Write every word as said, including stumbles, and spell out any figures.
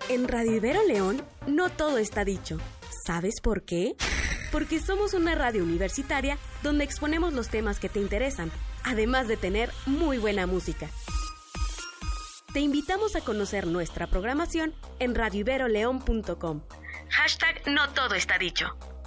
En Radio Ibero León, no todo está dicho. ¿Sabes por qué? Porque somos una radio universitaria donde exponemos los temas que te interesan, además de tener muy buena música. Te invitamos a conocer nuestra programación en radio ibero león punto com. Hashtag no todo está dicho.